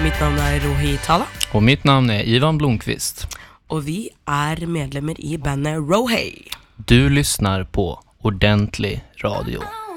Mitt navn Rohi Tala. Og mitt navn Ivan Blomqvist. Og vi medlemmer i bandet Rohey. Du lyssnar på Ordentlig Radio.